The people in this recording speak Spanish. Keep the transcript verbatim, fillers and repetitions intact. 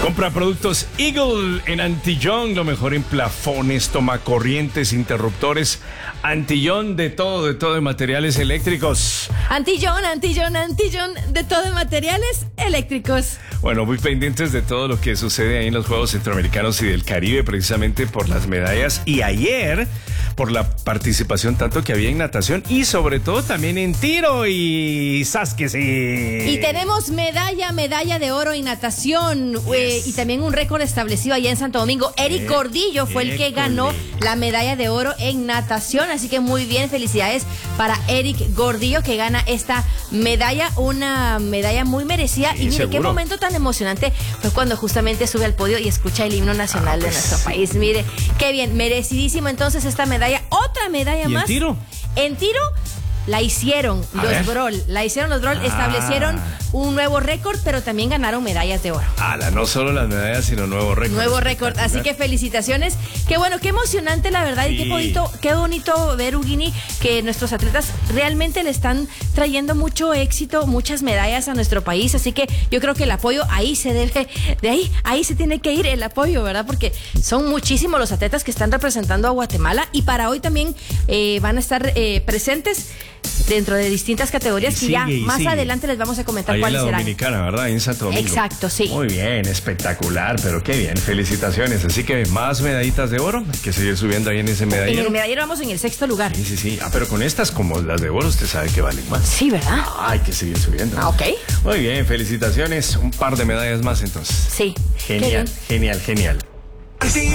Compra productos Eagle en Antillón, lo mejor en plafones, tomacorrientes, interruptores. Antillón, de todo, de todo, de materiales eléctricos. Antillón, Antillón, Antillón, de todo, de materiales eléctricos. Bueno, muy pendientes de todo lo que sucede ahí en los Juegos Centroamericanos y del Caribe, precisamente por las medallas. Y ayer, por la participación tanto que había en natación y sobre todo también en tiro. Y ¡zas que sí! Y tenemos medalla, medalla de oro en natación. Yes. Eh, y también un récord establecido allá en Santo Domingo. Eric Gordillo fue el que ganó la medalla de oro en natación. Así que muy bien, felicidades para Eric Gordillo, que gana esta medalla, una medalla muy merecida. Sí, y mire, seguro. Qué momento tan emocionante fue cuando justamente sube al podio y escucha el himno nacional ah, pues, de nuestro sí. país. Mire, qué bien, merecidísimo entonces esta medalla. Otra medalla ¿Y más. en tiro? En tiro la hicieron A los ver. Brol, la hicieron los Brol, ah. establecieron un nuevo récord, pero también ganaron medallas de oro. Ala, no solo las medallas, sino nuevo récord. Nuevo récord, así que felicitaciones. Qué bueno, qué emocionante la verdad, sí. Y qué bonito, qué bonito ver, Huguini, que nuestros atletas realmente le están trayendo mucho éxito, muchas medallas a nuestro país, así que yo creo que el apoyo ahí se debe, de ahí, ahí se tiene que ir el apoyo, ¿verdad? Porque son muchísimos los atletas que están representando a Guatemala y para hoy también eh, van a estar eh, presentes dentro de distintas categorías que ya más sigue. Adelante les vamos a comentar ahí cuáles en la serán. Dominicana, ¿verdad? En Santo Domingo. Exacto, sí. Muy bien, espectacular, pero qué bien, felicitaciones. Así que más medallitas de oro, hay que seguir subiendo ahí en ese medallero. En el medallero vamos en el sexto lugar. Sí, sí, sí. Ah, pero con estas como las de oro, usted sabe que valen más. Sí, ¿verdad? Ah, hay que seguir subiendo. Ah, ok. Muy bien, felicitaciones. Un par de medallas más entonces. Sí. Genial, genial, genial.